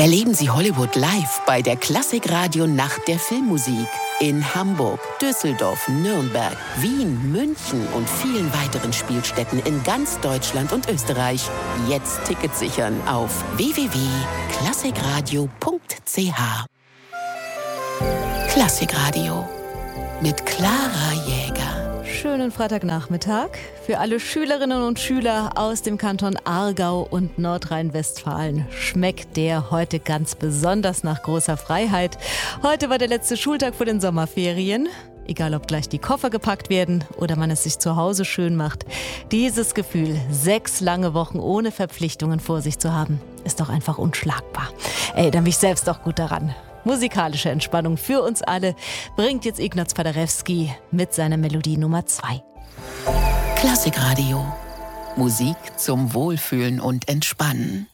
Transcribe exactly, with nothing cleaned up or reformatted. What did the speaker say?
Erleben Sie Hollywood live bei der Klassikradio Nacht der Filmmusik. In Hamburg, Düsseldorf, Nürnberg, Wien, München und vielen weiteren Spielstätten in ganz Deutschland und Österreich. Jetzt Tickets sichern auf w w w punkt klassikradio punkt c h. Klassikradio mit Clara Jäger. Schönen Freitagnachmittag für alle Schülerinnen und Schüler aus dem Kanton Aargau und Nordrhein-Westfalen. Schmeckt der heute ganz besonders nach großer Freiheit. Heute war der letzte Schultag vor den Sommerferien. Egal, ob gleich die Koffer gepackt werden oder man es sich zu Hause schön macht. Dieses Gefühl, sechs lange Wochen ohne Verpflichtungen vor sich zu haben, ist doch einfach unschlagbar. Erinnere mich selbst auch gut daran. Musikalische Entspannung für uns alle bringt jetzt Ignaz Paderewski mit seiner Melodie Nummer zwei. Klassikradio. Musik zum Wohlfühlen und Entspannen.